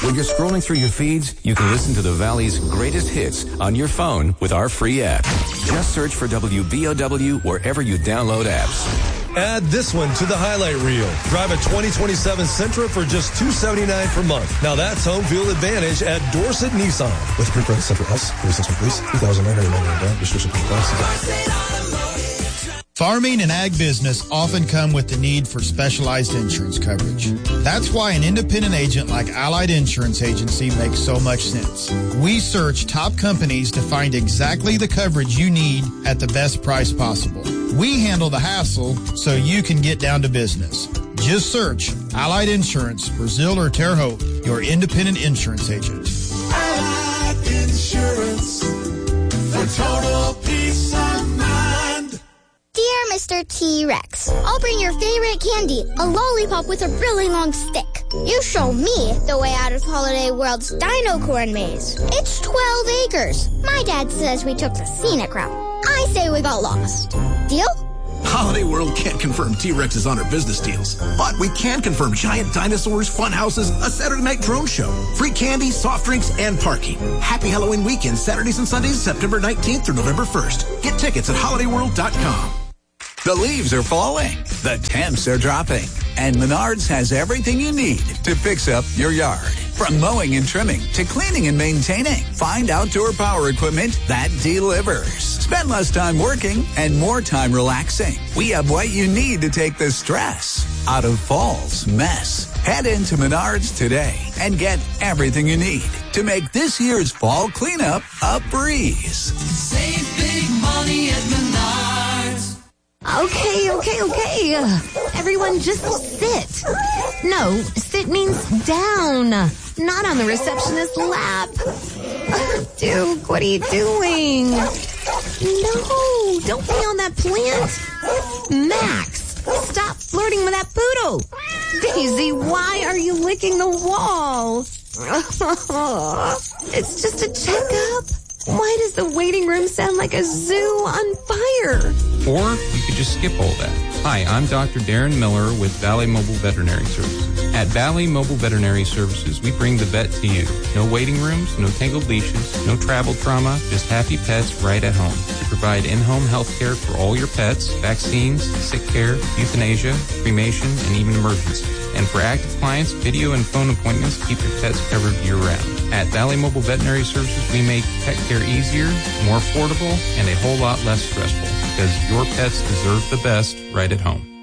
When you're scrolling through your feeds, you can listen to the Valley's greatest hits on your phone with our free app. Just search for WBOW wherever you download apps. Add this one to the highlight reel. Drive a 2027 Sentra for just $279 per month. Now that's home field advantage at Dorset Nissan. With pre-priced Sentra S, 36 please, $3,999 down, restriction price. Farming and ag business often come with the need for specialized insurance coverage. That's why an independent agent like Allied Insurance Agency makes so much sense. We search top companies to find exactly the coverage you need at the best price possible. We handle the hassle so you can get down to business. Just search Allied Insurance, Brazil or Terre Haute, your independent insurance agent. Allied Insurance for total peace of mind. Dear Mr. T-Rex, I'll bring your favorite candy, a lollipop with a really long stick. You show me the way out of Holiday World's Dino Corn Maze. It's 12 acres. My dad says we took the scenic route. I say we got lost. Deal? Holiday World can't confirm T-Rex is on our business deals, but we can confirm giant dinosaurs, fun houses, a Saturday night drone show, free candy, soft drinks, and parking. Happy Halloween weekend, Saturdays and Sundays, September 19th through November 1st. Get tickets at holidayworld.com. The leaves are falling, the temps are dropping, and Menards has everything you need to fix up your yard. From mowing and trimming to cleaning and maintaining, find outdoor power equipment that delivers. Spend less time working and more time relaxing. We have what you need to take the stress out of fall's mess. Head into Menards today and get everything you need to make this year's fall cleanup a breeze. Save big money at Menards. Okay. Everyone just sit. No, sit means down, not on the receptionist's lap. Duke, what are you doing? No, don't be on that plant. Max, stop flirting with that poodle. Daisy, why are you licking the wall? It's just a checkup. Why does the waiting room sound like a zoo on fire? Or you could just skip all that. Hi, I'm Dr. Darren Miller with Valley Mobile Veterinary Services. At Valley Mobile Veterinary Services, we bring the vet to you. No waiting rooms, no tangled leashes, no travel trauma, just happy pets right at home. We provide in-home health care for all your pets, vaccines, sick care, euthanasia, cremation, and even emergencies. And for active clients, video and phone appointments keep your pets covered year-round. At Valley Mobile Veterinary Services, we make pet care easier, more affordable, and a whole lot less stressful because your pets deserve the best right at home.